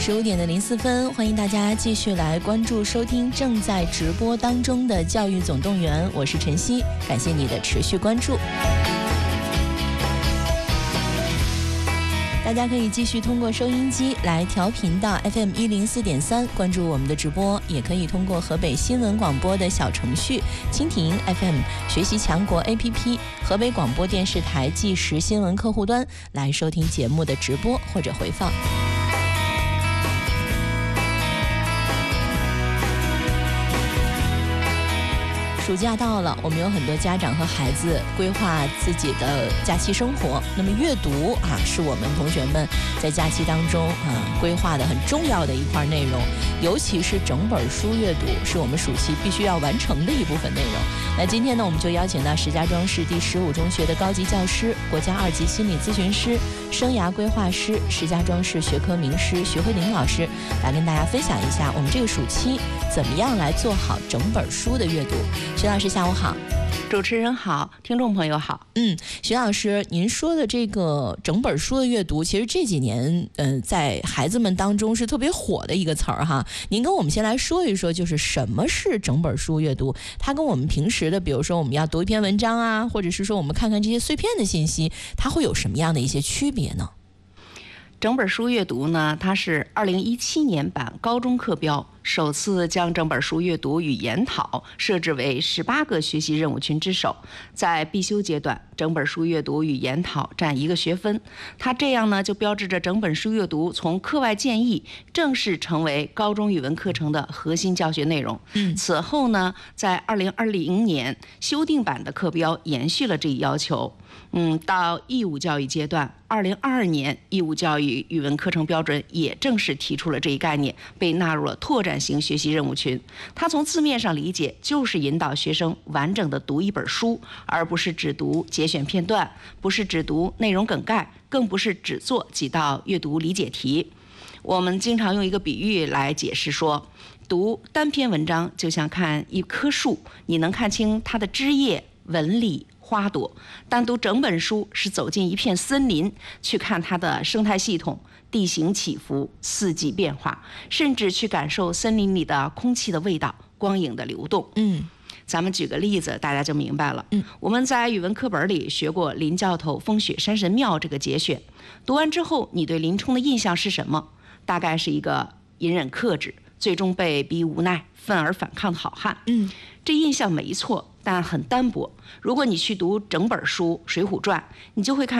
15:04，欢迎大家继续来关注收听正在直播当中的教育总动员，我是晨曦，感谢你的持续关注。大家可以继续通过收音机来调频到 FM104.3 关注我们的直播，也可以通过河北新闻广播的小程序、蜻蜓 FM、学习强国 APP、河北广播电视台即时新闻客户端来收听节目的直播或者回放。暑假到了，我们有很多家长和孩子规划自己的假期生活。那么阅读是我们同学们在假期当中规划的很重要的一块内容，尤其是整本书阅读是我们暑期必须要完成的一部分内容。那今天呢，我们就邀请到石家庄市第15中学的高级教师、国家2级心理咨询师、生涯规划师、石家庄市学科名师徐慧玲老师来跟大家分享一下我们这个暑期怎么样来做好整本书的阅读。徐老师下午好。 主持人好，听众朋友好。 徐老师，您说的这个整本书的阅读，其实这几年在孩子们当中是特别火的一个词儿哈。您跟我们先来说一说，就是什么是整本书阅读？它跟我们平时的，比如说我们要读一篇文章啊，或者是说我们看看这些碎片的信息，它会有什么样的一些区别呢？ 整本书阅读呢，它是2017年版高中课标首次将整本书阅读与研讨设置为18个学习任务群之首。在必修阶段，整本书阅读与研讨占1个学分。它这样呢，就标志着整本书阅读从课外建议正式成为高中语文课程的核心教学内容。此后呢，在2020年修订版的课标延续了这一要求。到义务教育阶段，2022年义务教育语文课程标准也正式提出了这一概念，被纳入了拓展型学习任务群。它从字面上理解，就是引导学生完整的读一本书，而不是只读节选片段，不是只读内容梗概，更不是只做几道阅读理解题。我们经常用一个比喻来解释说，读单篇文章就像看一棵树，你能看清它的枝叶、纹理、花朵。单读整本书是走进一片森林，去看它的生态系统、地形起伏、四季变化，甚至去感受森林里的空气的味道、光影的流动。咱们举个例子，大家就明白了。我们在语文课本里学过林教头风雪山神庙这个节选，读完之后，你对林冲的印象是什么？大概是一个隐忍克制，最终被逼无奈愤而反抗的好汉。这印象没错，但很单薄。如果你去读整本书《水浒传》，你就会看